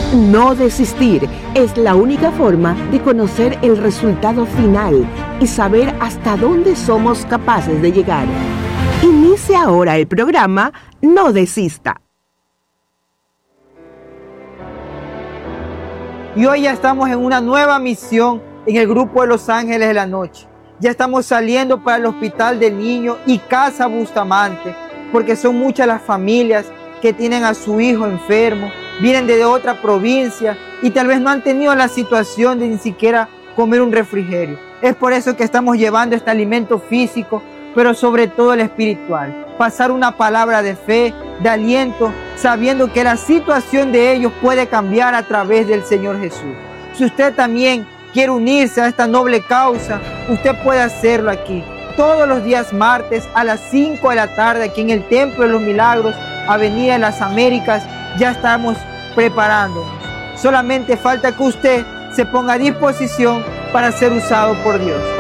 No desistir es la única forma de conocer el resultado final y saber hasta dónde somos capaces de llegar. Inicia ahora el programa No Desista. Y hoy ya estamos en una nueva misión en el grupo de Los Ángeles de la Noche. Ya estamos saliendo para el Hospital del Niño y Casa Bustamante, porque son muchas las familias que tienen a su hijo enfermo, vienen de otra provincia y tal vez no han tenido la situación de ni siquiera comer un refrigerio. Es por eso que estamos llevando este alimento físico, pero sobre todo el espiritual. Pasar una palabra de fe, de aliento, sabiendo que la situación de ellos puede cambiar a través del Señor Jesús. Si usted también quiere unirse a esta noble causa, usted puede hacerlo aquí. Todos los días martes a las 5 de la tarde, aquí en el Templo de los Milagros, Avenida de las Américas, ya estamos preparándonos. Solamente falta que usted se ponga a disposición para ser usado por Dios.